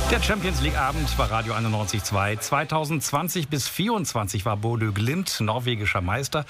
Der Champions League Abend bei Radio 91.2. 2020 bis 2024 war Bodø Glimt norwegischer Meister.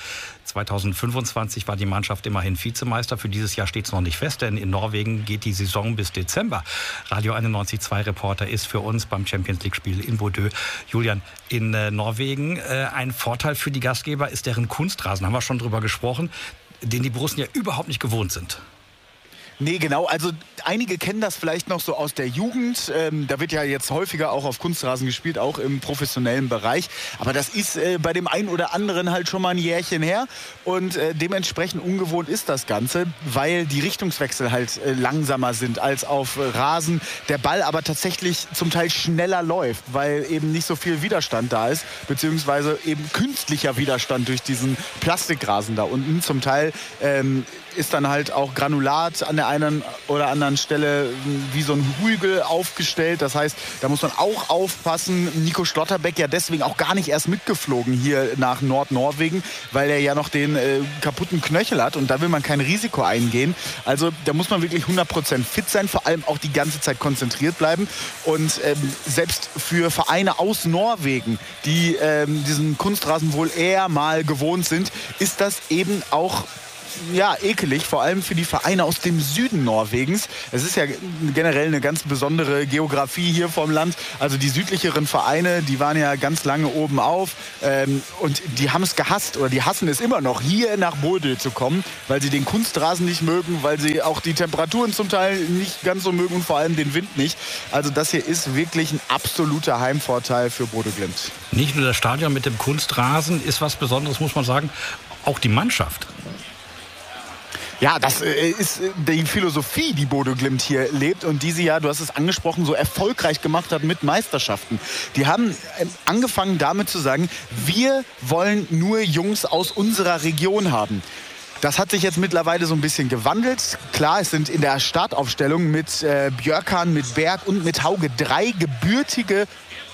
2025 war die Mannschaft immerhin Vizemeister. Für dieses Jahr steht es noch nicht fest, denn in Norwegen geht die Saison bis Dezember. Radio 91.2 Reporter ist für uns beim Champions League Spiel in Bodø. Julian, in Norwegen ein Vorteil für die Gastgeber ist deren Kunstrasen. Haben wir schon drüber gesprochen, den die Borussen ja überhaupt nicht gewohnt sind. Nee, genau. Also einige kennen das vielleicht noch so aus der Jugend. Da wird ja jetzt häufiger auch auf Kunstrasen gespielt, auch im professionellen Bereich. Aber das ist bei dem einen oder anderen halt schon mal ein Jährchen her. Und dementsprechend ungewohnt ist das Ganze, weil die Richtungswechsel halt langsamer sind als auf Rasen. Der Ball aber tatsächlich zum Teil schneller läuft, weil eben nicht so viel Widerstand da ist, beziehungsweise eben künstlicher Widerstand durch diesen Plastikrasen da unten. Zum Teil ist dann halt auch Granulat an der einen oder anderen Stelle wie so ein Hügel aufgestellt. Das heißt, da muss man auch aufpassen. Nico Schlotterbeck ja deswegen auch gar nicht erst mitgeflogen hier nach Nordnorwegen, weil er ja noch den kaputten Knöchel hat und da will man kein Risiko eingehen. Also da muss man wirklich 100% fit sein, vor allem auch die ganze Zeit konzentriert bleiben. Und selbst für Vereine aus Norwegen, die diesen Kunstrasen wohl eher mal gewohnt sind, ist das eben auch ekelig, vor allem für die Vereine aus dem Süden Norwegens. Es ist ja generell eine ganz besondere Geografie hier vom Land. Also die südlicheren Vereine, die waren ja ganz lange oben auf und die haben es gehasst oder die hassen es immer noch, hier nach Bodø zu kommen, weil sie den Kunstrasen nicht mögen, weil sie auch die Temperaturen zum Teil nicht ganz so mögen und vor allem den Wind nicht. Also das hier ist wirklich ein absoluter Heimvorteil für Bodø Glimt. Nicht nur das Stadion mit dem Kunstrasen ist was Besonderes, muss man sagen, auch die Mannschaft. Ja, das ist die Philosophie, die Bodø Glimt hier lebt und die sie ja, du hast es angesprochen, so erfolgreich gemacht hat mit Meisterschaften. Die haben angefangen damit zu sagen, wir wollen nur Jungs aus unserer Region haben. Das hat sich jetzt mittlerweile so ein bisschen gewandelt. Klar, es sind in der Startaufstellung mit Björkan, mit Berg und mit Hauge 3 gebürtige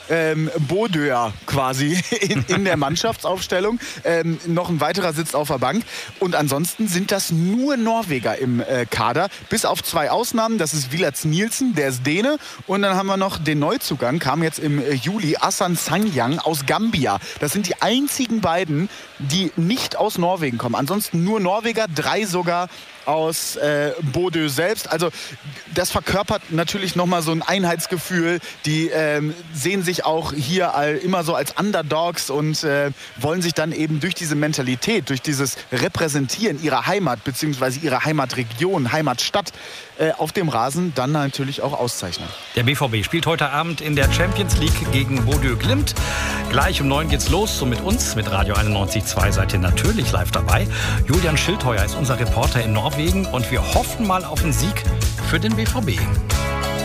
Bodøer quasi in der Mannschaftsaufstellung. Noch ein weiterer sitzt auf der Bank. Und ansonsten sind das nur Norweger im Kader. Bis auf 2 Ausnahmen. Das ist Villads Nielsen, der ist Däne. Und dann haben wir noch den Neuzugang, kam jetzt im Juli, Asan Sangyang aus Gambia. Das sind die einzigen beiden, die nicht aus Norwegen kommen. Ansonsten nur Norweger, 3 sogar aus Bodø selbst. Also das verkörpert natürlich nochmal so ein Einheitsgefühl. Die sehen sich auch hier immer so als Underdogs und wollen sich dann eben durch diese Mentalität, durch dieses Repräsentieren ihrer Heimat bzw. ihrer Heimatregion, Heimatstadt auf dem Rasen dann natürlich auch auszeichnen. Der BVB spielt heute Abend in der Champions League gegen Bodø Glimt. Gleich um 9 geht's los. So mit uns, mit Radio 91.2 seid ihr natürlich live dabei. Julian Schildheuer ist unser Reporter in Norwegen und wir hoffen mal auf einen Sieg für den BVB.